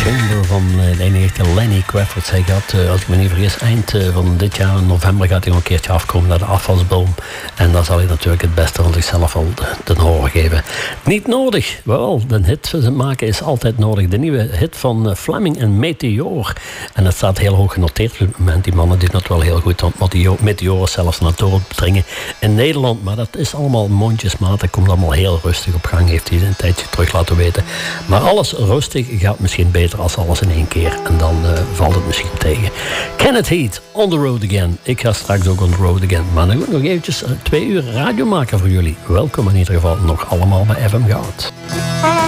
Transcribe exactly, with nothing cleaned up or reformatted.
Chamber van de ene echte Lenny Kravitz. Hij gaat, uh, als ik me niet vergis, eind uh, van dit jaar, in november, gaat hij nog een keertje afkomen naar de afvalsboom. En dan zal hij natuurlijk het beste van zichzelf al ten horen geven. Niet nodig. Wel, de hit maken is altijd nodig. De nieuwe hit van uh, Fleming en Meteor. En dat staat heel hoog genoteerd op het moment. Die mannen doen dat wel heel goed. Want Meteor is zelfs naar het dringen in Nederland. Maar dat is allemaal mondjesmaat. Dat komt allemaal heel rustig op gang. Heeft hij een tijdje terug laten weten. Maar alles rustig gaat misschien beter als alles in één keer. En dan uh, valt het misschien tegen. Kenneth Heat, On The Road Again. Ik ga straks ook On The Road Again. Maar dan nog eventjes uh, twee uur radio maken voor jullie. Welkom in ieder geval nog allemaal bij F M Goud.